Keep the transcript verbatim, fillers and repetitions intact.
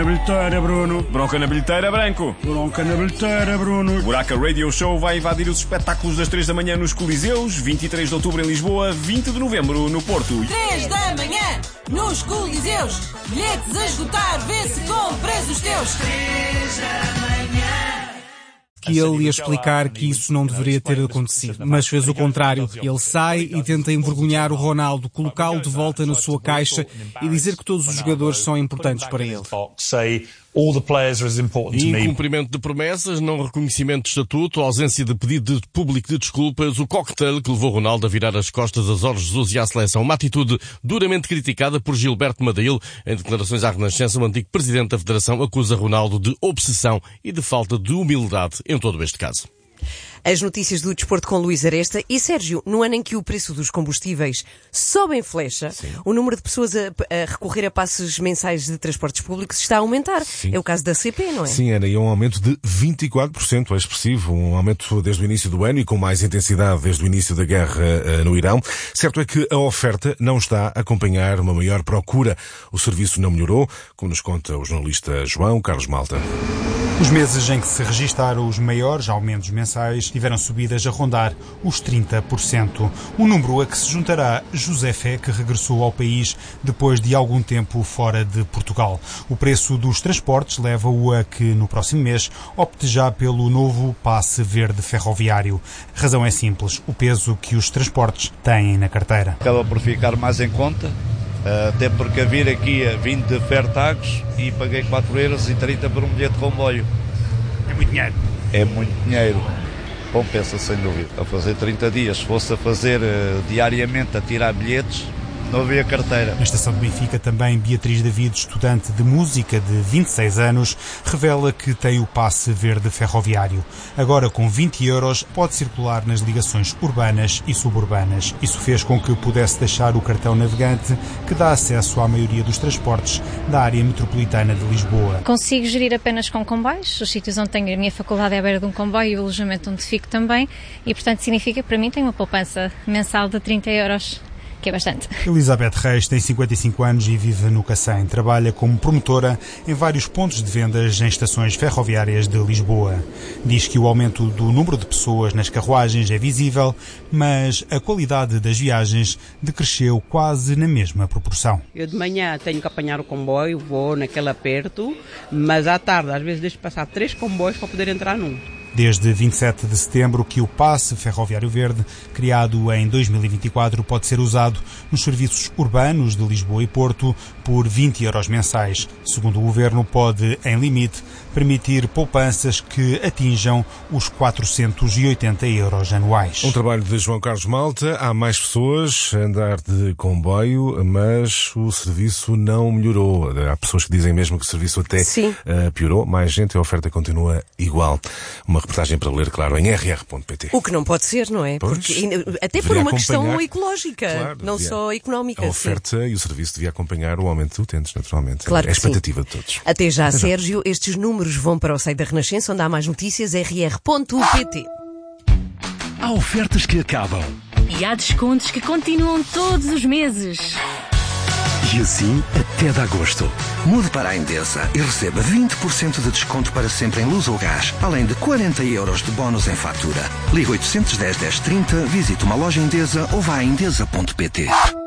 Na bilheteira, Bruno. Bronca na bilheteira, Branco. Bronca na bilheteira, Bruno. Buraca Radio Show vai invadir os espetáculos das três da manhã nos Coliseus, vinte e três de outubro em Lisboa, vinte de novembro no Porto. três da manhã nos Coliseus. Bilhetes a esgotar, vê se compras os teus. três da manhã. Que ele ia explicar que isso não deveria ter acontecido, mas fez o contrário. Ele sai e tenta envergonhar o Ronaldo, colocá-lo de volta na sua caixa e dizer que todos os jogadores são importantes para ele. Incumprimento de promessas, não reconhecimento de estatuto, ausência de pedido de público de desculpas, o cocktail que levou Ronaldo a virar as costas a Jorge Jesus e à seleção. Uma atitude duramente criticada por Gilberto Madail. Em declarações à Renascença, o antigo presidente da Federação acusa Ronaldo de obsessão e de falta de humildade em todo este caso. As notícias do desporto com Luís Aresta. E Sérgio, no ano em que o preço dos combustíveis sobe em flecha, sim, o número de pessoas a, a recorrer a passes mensais de transportes públicos está a aumentar. Sim. É o caso da C P, não é? Sim, era, e um aumento de vinte e quatro por cento, é expressivo, um aumento desde o início do ano e com mais intensidade desde o início da guerra uh, no Irão. Certo é que a oferta não está a acompanhar uma maior procura. O serviço não melhorou, como nos conta o jornalista João Carlos Malta. Os meses em que se registaram os maiores aumentos mensais tiveram subidas a rondar os trinta por cento. Um número a que se juntará José Fé, que regressou ao país depois de algum tempo fora de Portugal. O preço dos transportes leva-o a que, no próximo mês, opte já pelo novo passe verde ferroviário. A razão é simples, o peso que os transportes têm na carteira. Acaba por ficar mais em conta. Até porque a vir aqui a vim de Fertagos e paguei quatro euros e trinta por um bilhete de comboio. É muito dinheiro. É muito dinheiro. Compensa, sem dúvida. A fazer trinta dias, se fosse a fazer uh, diariamente, a tirar bilhetes, não havia carteira. Na estação de Benfica, também Beatriz David, estudante de música de vinte e seis anos, revela que tem o passe verde ferroviário. Agora, com vinte euros, pode circular nas ligações urbanas e suburbanas. Isso fez com que pudesse deixar o cartão navegante, que dá acesso à maioria dos transportes da área metropolitana de Lisboa. Consigo gerir apenas com comboios. Os sítios onde tenho a minha faculdade é à beira de um comboio e o alojamento onde fico também. E, portanto, significa que para mim tenho uma poupança mensal de trinta euros. Que é bastante. Elizabeth Reis tem cinquenta e cinco anos e vive no Cacém. Trabalha como promotora em vários pontos de vendas em estações ferroviárias de Lisboa. Diz que o aumento do número de pessoas nas carruagens é visível, mas a qualidade das viagens decresceu quase na mesma proporção. Eu de manhã tenho que apanhar o comboio, vou naquele aperto, mas à tarde às vezes deixo passar três comboios para poder entrar num. Desde vinte e sete de setembro que o passe ferroviário verde, criado em dois mil e vinte e quatro, pode ser usado nos serviços urbanos de Lisboa e Porto por vinte euros mensais. Segundo o Governo, pode, em limite, permitir poupanças que atinjam os quatrocentos e oitenta euros anuais. Um trabalho de João Carlos Malta. Há mais pessoas a andar de comboio, mas o serviço não melhorou. Há pessoas que dizem mesmo que o serviço até uh, piorou. Mais gente, a oferta continua igual. Uma reportagem para ler, claro, em r r ponto p t. O que não pode ser, não é? Pois, porque, até por uma questão ecológica, claro, não devia, só económica. A oferta sim. E o serviço devia acompanhar o aumento de utentes, naturalmente. Claro, é a expectativa sim. de todos. Até já, Até Sérgio. Já. Estes números vão para o site da Renascença, onde há mais notícias, r r ponto p t. Há ofertas que acabam. E há descontos que continuam todos os meses. E assim até de agosto. Mude para a Endesa e receba vinte por cento de desconto para sempre em luz ou gás, além de quarenta euros de bónus em fatura. Ligue oito um zero, dez, dez, trinta, visite uma loja Endesa ou vá a endesa ponto p t.